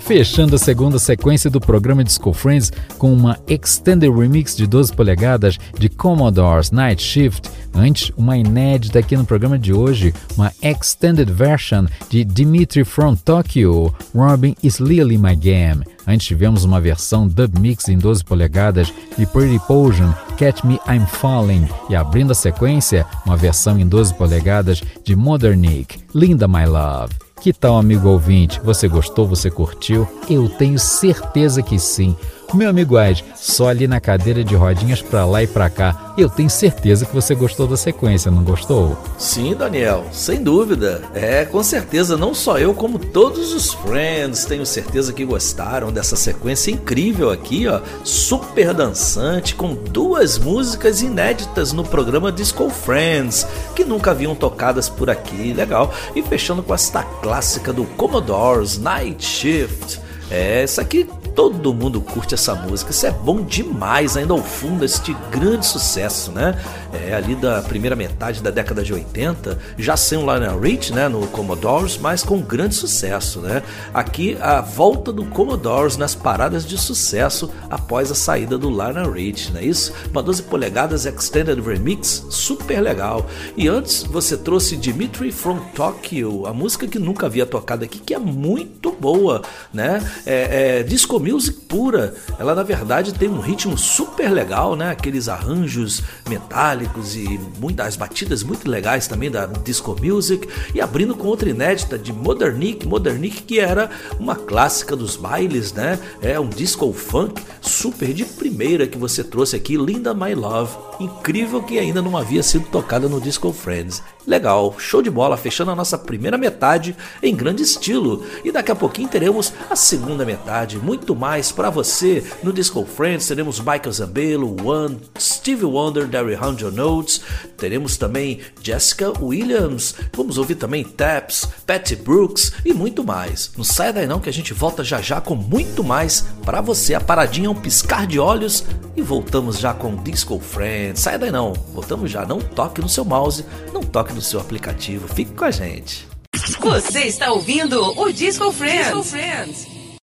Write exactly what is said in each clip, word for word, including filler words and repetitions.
Fechando a segunda sequência do programa Disco Friends com uma Extended Remix de doze polegadas de Commodore's Night Shift. Antes, uma inédita aqui no programa de hoje, uma Extended Version de Dimitri from Tokyo, Robin is Really My Game. Antes tivemos uma versão dub mix em doze polegadas de Pretty Potion, Catch Me I'm Falling. E abrindo a sequência, uma versão em doze polegadas de Modernic, Linda My Love. Que tal, amigo ouvinte? Você gostou? Você curtiu? Eu tenho certeza que sim. Meu amigo Ed, só ali na cadeira de rodinhas pra lá e pra cá. Eu tenho certeza que você gostou da sequência, não gostou? Sim, Daniel, sem dúvida. É, com certeza, não só eu, como todos os friends, tenho certeza que gostaram dessa sequência incrível aqui, ó. Super dançante, com duas músicas inéditas no programa Disco Friends, que nunca haviam tocadas por aqui, legal. E fechando com esta clássica do Commodore's Night Shift. É, essa aqui todo mundo curte essa música, isso é bom demais, ainda ao fundo este grande sucesso, né? É ali da primeira metade da década de oitenta, já sem o Lionel Rich, né, no Commodores, mas com grande sucesso, né? Aqui a volta do Commodores nas paradas de sucesso após a saída do Lionel Rich, não é isso? Uma doze polegadas Extended Remix, super legal. E antes você trouxe Dimitri from Tokyo, a música que nunca havia tocado aqui, que é muito boa, né? É, é disco music pura. Ela na verdade tem um ritmo super legal, né? Aqueles arranjos metálicos e muitas batidas muito legais também da disco music. E abrindo com outra inédita de Modernic, Modernic que era uma clássica dos bailes, né? É um disco funk super de primeira que você trouxe aqui, Linda My Love. Incrível que ainda não havia sido tocada no Disco Friends. Legal, show de bola, fechando a nossa primeira metade em grande estilo. E daqui a pouquinho teremos a segunda metade, muito mais para você. No Disco Friends teremos Michael Zambello, One, Stevie Wonder, Derry Hundred Notes. Teremos também Jessica Williams. Vamos ouvir também Taps, Patty Brooks e muito mais. Não saia daí não que a gente volta já já com muito mais para você. A paradinha é um piscar de olhos e voltamos já com Disco Friends. Saia daí não, voltamos já. Não toque no seu mouse, não toque no seu aplicativo. Fique com a gente. Você está ouvindo o Disco Friends. Disco Friends.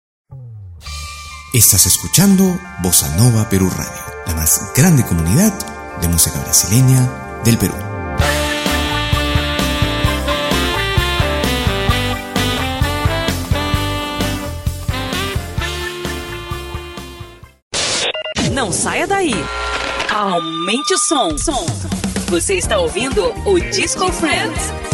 Estás escuchando Bossa Nova Perú Radio, la más grande comunidad de música brasileña del Perú. Não saia daí. Aumente o som. Som. Você está ouvindo o Disco Friends.